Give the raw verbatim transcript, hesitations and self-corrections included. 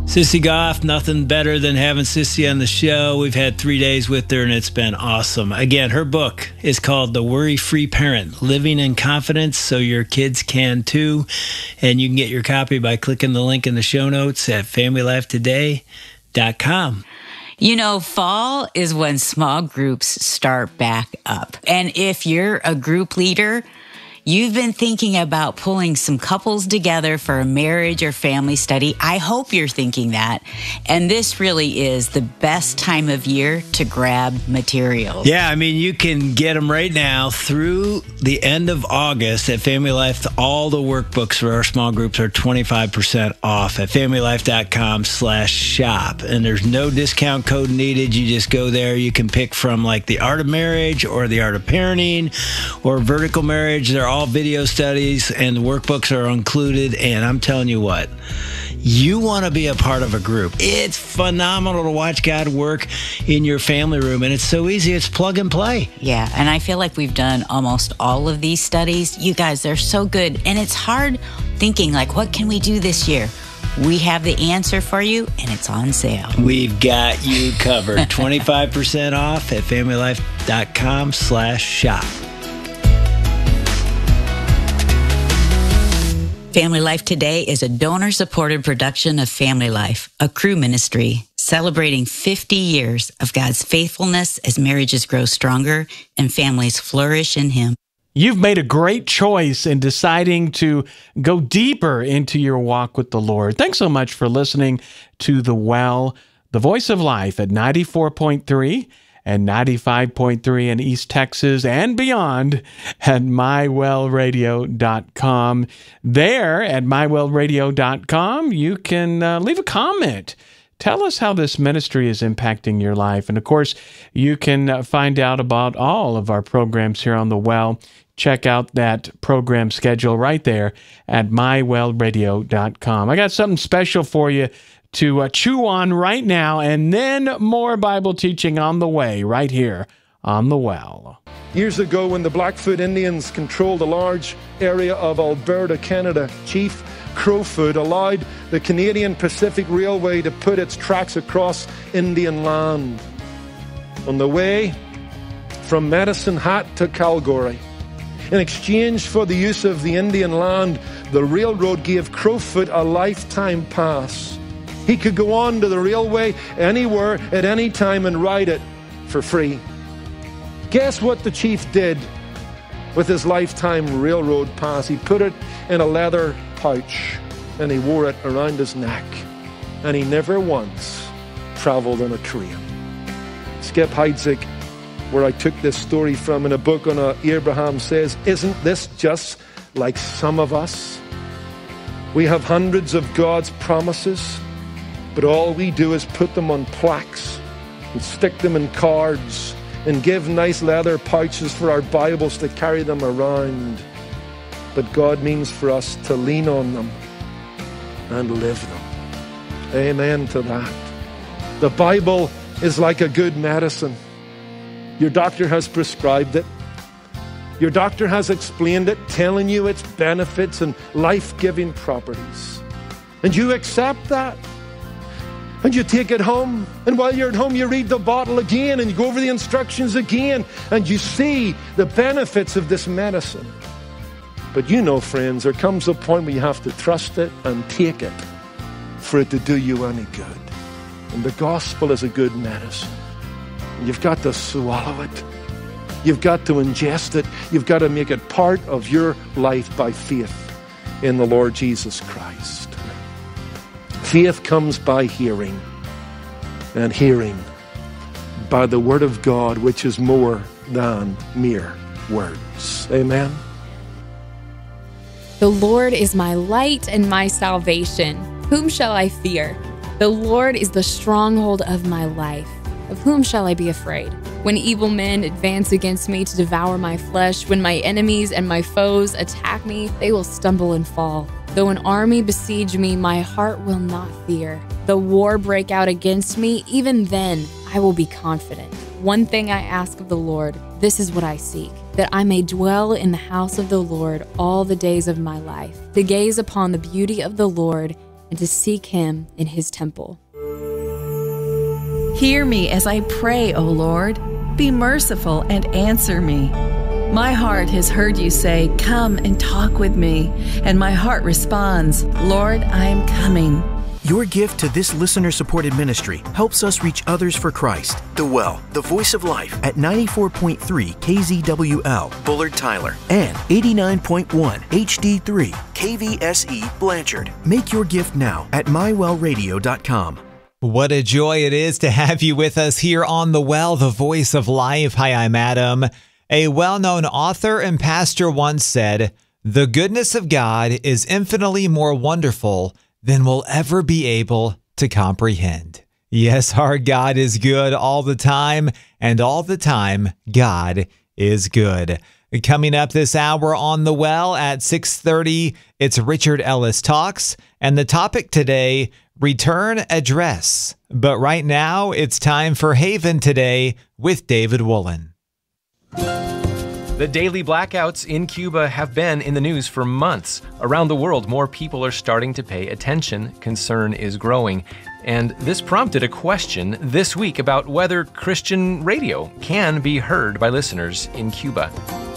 Sissy Goff, nothing better than having Sissy on the show. We've had three days with her, and it's been awesome. Again, her book is called The Worry-Free Parent, Living in Confidence so Your Kids Can Too. And you can get your copy by clicking the link in the show notes at family life today dot com. You know, fall is when small groups start back up. And if you're a group leader, you've been thinking about pulling some couples together for a marriage or family study. I hope you're thinking that. And this really is the best time of year to grab materials. Yeah, I mean, you can get them right now through the end of August at Family Life. All the workbooks for our small groups are twenty-five percent off at family life dot com slash shop. And there's no discount code needed. You just go there. You can pick from like the Art of Marriage or the Art of Parenting or Vertical Marriage. They're all video studies, and the workbooks are included. And I'm telling you what, you want to be a part of a group. It's phenomenal to watch God work in your family room, and it's so easy. It's plug and play. Yeah, and I feel like we've done almost all of these studies. You guys, they're so good, and it's hard thinking, like, what can we do this year? We have the answer for you, and it's on sale. We've got you covered. twenty-five percent off at family life dot com slash shop. Family Life Today is a donor-supported production of Family Life, a Cru ministry celebrating fifty years of God's faithfulness as marriages grow stronger and families flourish in Him. You've made a great choice in deciding to go deeper into your walk with the Lord. Thanks so much for listening to The Well, the voice of life at ninety-four point three and ninety-five point three in East Texas and beyond at my well radio dot com. There at my well radio dot com, you can uh, leave a comment. Tell us how this ministry is impacting your life. And of course, you can uh, find out about all of our programs here on The Well. Check out that program schedule right there at my well radio dot com. I got something special for you to uh, chew on right now, and then more Bible teaching on the way right here on The Well. Years ago, when the Blackfoot Indians controlled a large area of Alberta, Canada, Chief Crowfoot allowed the Canadian Pacific Railway to put its tracks across Indian land. On the way from Medicine Hat to Calgary, in exchange for the use of the Indian land, the railroad gave Crowfoot a lifetime pass. He could go on to the railway anywhere at any time and ride it for free. Guess what the chief did with his lifetime railroad pass? He put it in a leather pouch and he wore it around his neck. And he never once traveled on a train. Skip Heitzig, where I took this story from in a book on uh, Abraham, says, isn't this just like some of us? We have hundreds of God's promises, but all we do is put them on plaques and stick them in cards and give nice leather pouches for our Bibles to carry them around. But God means for us to lean on them and live them. Amen to that. The Bible is like a good medicine. Your doctor has prescribed it. Your doctor has explained it, telling you its benefits and life-giving properties. And you accept that. And you take it home, and while you're at home, you read the bottle again, and you go over the instructions again, and you see the benefits of this medicine. But you know, friends, there comes a point where you have to trust it and take it for it to do you any good. And the gospel is a good medicine. You've got to swallow it. You've got to ingest it. You've got to make it part of your life by faith in the Lord Jesus Christ. Faith comes by hearing, and hearing by the Word of God, which is more than mere words. Amen. The Lord is my light and my salvation. Whom shall I fear? The Lord is the stronghold of my life. Of whom shall I be afraid? When evil men advance against me to devour my flesh, when my enemies and my foes attack me, they will stumble and fall. Though an army besiege me, my heart will not fear. Though war break out against me, even then I will be confident. One thing I ask of the Lord, this is what I seek, that I may dwell in the house of the Lord all the days of my life, to gaze upon the beauty of the Lord and to seek him in his temple. Hear me as I pray, O Lord. Be merciful and answer me. My heart has heard you say, "Come and talk with me." And my heart responds, "Lord, I am coming." Your gift to this listener-supported ministry helps us reach others for Christ. The Well, the Voice of Life at ninety-four point three K Z W L, Bullard Tyler, and eighty-nine point one H D three K V S E, Blanchard. Make your gift now at my well radio dot com. What a joy it is to have you with us here on The Well, the Voice of Life. Hi, I'm Adam. A well-known author and pastor once said, "The goodness of God is infinitely more wonderful than we'll ever be able to comprehend." Yes, our God is good all the time, and all the time, God is good. Coming up this hour on The Well at six thirty, it's Richard Ellis Talks, and the topic today, Return Address. But right now, it's time for Haven Today with David Woolen. The daily blackouts in Cuba have been in the news for months. Around the world, more people are starting to pay attention. Concern is growing. And this prompted a question this week about whether Christian radio can be heard by listeners in Cuba.